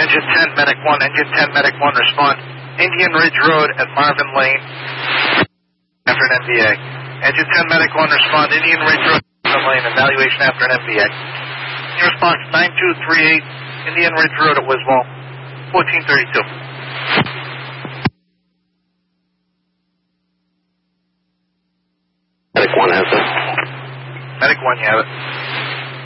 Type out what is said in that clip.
Engine 10, Medic 1, Engine 10, Medic 1, respond. Indian Ridge Road at Marvin Lane after an MVA. Engine 10, Medic 1, respond. Indian Ridge Road at Marvin Lane, evaluation after an MVA. Your response, 9238, Indian Ridge Road at Wiswall, 1432. Medic 1 has it. Medic 1, you have it.